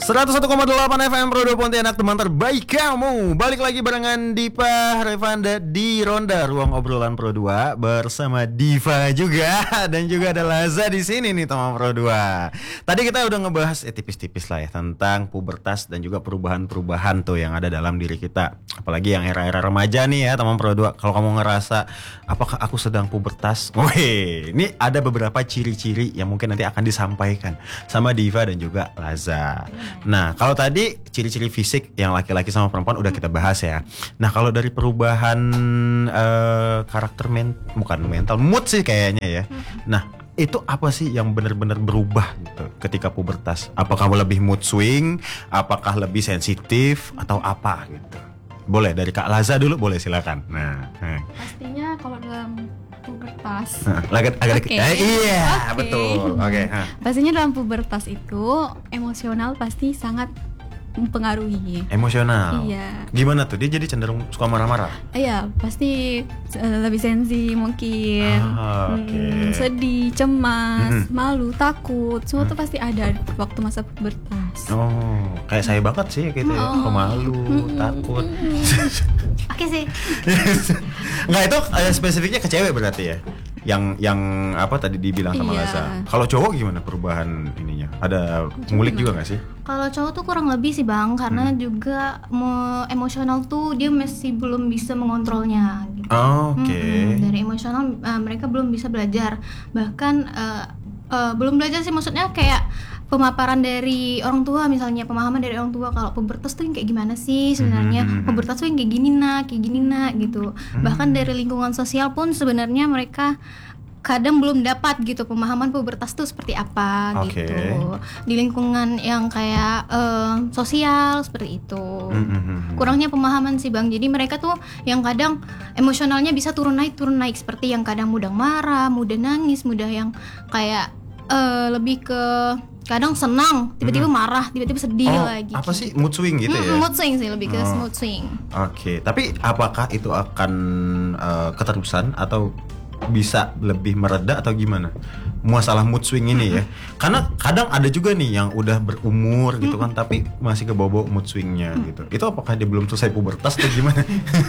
101,8 FM Pro 2 Pontianak, teman terbaik kamu. Balik lagi barengan Dipa Revanda di Ronda Ruang Obrolan Pro 2 bersama Diva juga dan juga ada Laza di sini nih teman Pro 2. Tadi kita udah ngebahas tipis-tipis lah ya tentang pubertas dan juga perubahan-perubahan tuh yang ada dalam diri kita. Apalagi yang era-era remaja nih ya teman Pro 2. Kalau kamu ngerasa apakah aku sedang pubertas? Wih, ini ada beberapa ciri-ciri yang mungkin nanti akan disampaikan sama Diva dan juga Laza. Nah, kalau tadi ciri-ciri fisik yang laki-laki sama perempuan udah kita bahas ya. Nah, kalau dari perubahan karakter bukan mental, mood sih kayaknya ya. Nah, itu apa sih yang benar-benar berubah gitu ketika pubertas? Apakah lebih mood swing? Apakah lebih sensitif atau apa gitu? Boleh dari Kak Laza dulu, boleh silakan. Nah, pastinya kalau dalam pubertas. Iya, betul. Oke. Pastinya dalam pubertas itu emosional pasti sangat mempengaruhi. Emosional. Iya. Gimana tuh? Dia jadi cenderung suka marah-marah. Iya, pasti lebih sensi mungkin. Sedih, cemas, malu, takut. Semua tuh pasti ada waktu masa pubertas. Oh, kayak saya banget sih gitu ya. Malu, takut. Oke sih. Nggak, itu spesifiknya ke cewek berarti ya. Yang apa tadi dibilang sama Laza. Kalau cowok gimana perubahan ininya? Ada ngulik juga nggak sih? Kalau cowok tuh kurang lebih sih Bang, karena juga emosional tuh dia masih belum bisa mengontrolnya gitu. Oke. Dari emosional mereka belum bisa belajar. Bahkan belum belajar sih, maksudnya kayak pemaparan dari orang tua, misalnya pemahaman dari orang tua kalau pubertas tuh yang kayak gimana sih sebenarnya, pubertas tuh yang kayak gini nak gitu. Bahkan dari lingkungan sosial pun sebenarnya mereka kadang belum dapat gitu pemahaman pubertas tuh seperti apa gitu. Di lingkungan yang kayak sosial seperti itu. Kurangnya pemahaman sih Bang. Jadi mereka tuh yang kadang emosionalnya bisa turun naik seperti yang kadang mudah marah, mudah nangis, mudah yang kayak lebih ke kadang senang, tiba-tiba marah, tiba-tiba sedih lagi. Apa sih mood swing gitu ya? Mood swing sih, lebih ke mood swing. Oke, tapi apakah itu akan keterusan atau bisa lebih mereda atau gimana? Masalah mood swing ini ya. Karena kadang ada juga nih yang udah berumur gitu kan, tapi masih kebawa mood swingnya gitu. Itu apakah dia belum selesai pubertas atau gimana?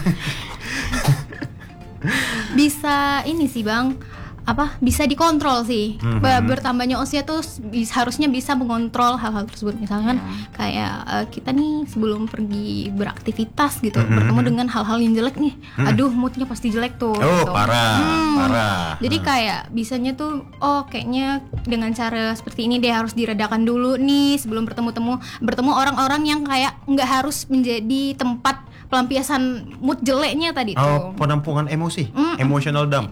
Bisa ini sih Bang, bisa dikontrol sih. Bertambahnya usia tuh harusnya bisa mengontrol hal-hal tersebut. Misalkan kayak kita nih sebelum pergi beraktivitas gitu, bertemu dengan hal-hal yang jelek nih, aduh moodnya pasti jelek tuh gitu. Parah. Jadi kayak bisanya tuh kayaknya dengan cara seperti ini dia harus diredakan dulu nih sebelum bertemu orang-orang yang kayak nggak harus menjadi tempat pelampiasan mood jeleknya tadi tuh. Penampungan emosi, emotional dump.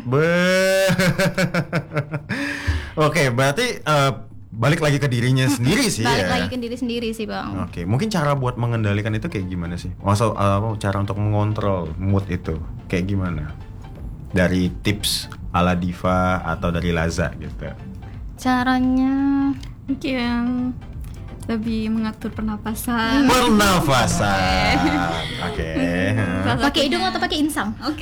Oke, berarti balik lagi ke dirinya sendiri sih. Balik lagi ke diri sendiri sih Bang. Oke, mungkin cara buat mengendalikan itu kayak gimana sih? Cara untuk mengontrol mood itu kayak gimana? Dari tips ala Diva atau dari Laza gitu? Caranya mungkin lebih mengatur pernapasan. Oke. Pakai hidung atau pakai insang? Oke.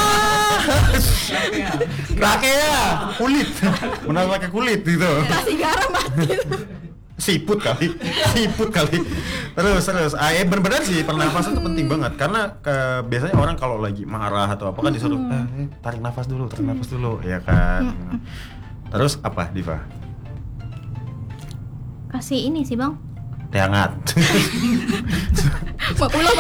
Rakenya kulit. Benar pakai kulit gitu. Kasih garam mati. Siput kali. Terus. Benar-benar sih pernapasan itu penting banget karena biasanya orang kalau lagi marah atau apa kan disuruh tarik nafas dulu, ya kan. Terus apa, Diva? Kasih ini sih Bang, teh hangat. Bakulah.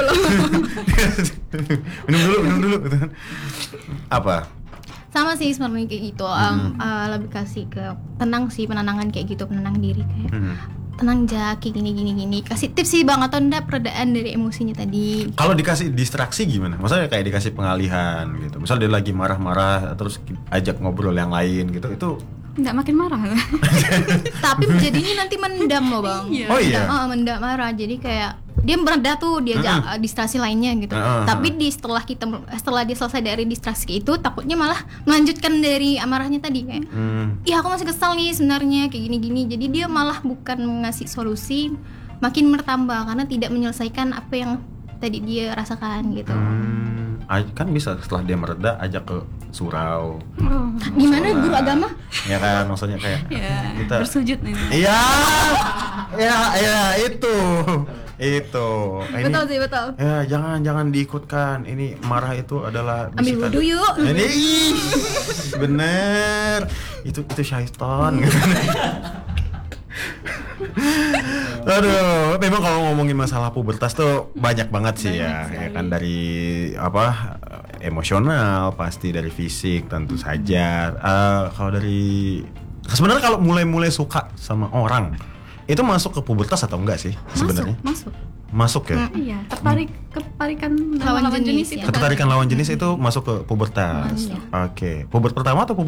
minum dulu gitu kan. Apa? Sama sih sebenarnya kayak gitu. Lebih kasih ke penenangan kayak gitu, penenang diri kayak tenang kayak gini. Kasih tips sih Bang, atau enggak peredaan dari emosinya tadi. Kalau dikasih distraksi gimana? Maksudnya kayak dikasih pengalihan gitu. Misal dia lagi marah-marah terus ajak ngobrol yang lain gitu. Itu nggak makin marah. Tapi jadinya nanti mendam loh Bang. Oh iya. Mendam marah. Jadi kayak dia mereda tuh, diajak distraksi lainnya gitu. Tapi setelah dia selesai dari distraksi itu, takutnya malah melanjutkan dari amarahnya tadi kayak, aku masih kesal nih sebenarnya kayak gini. Jadi dia malah bukan ngasih solusi, makin bertambah karena tidak menyelesaikan apa yang tadi dia rasakan gitu. Kan bisa setelah dia mereda ajak ke surau. Gimana guru agama? Ya kan, maksudnya kayak kita bersujud nih. Iya. Ya itu. Ini, Betul sih, betul. ya jangan diikutkan. Ini marah itu adalah Ambil bisikan. wudhu yuk. Ini ih, bener. Itu syaitan. Aduh, memang kalau ngomongin masalah pubertas tuh banyak banget sih ya. Ya kan, dari apa, emosional, pasti dari fisik tentu saja. Kalau dari sebenarnya kalau mulai suka sama orang itu masuk ke pubertas atau enggak sih sebenarnya? Masuk ya? Iya, keparikan Lawan lawan jenis, jenis itu. ya. Ketertarikan lawan jenis itu masuk ke pubertas. Iya. Oke. Puber pertama atau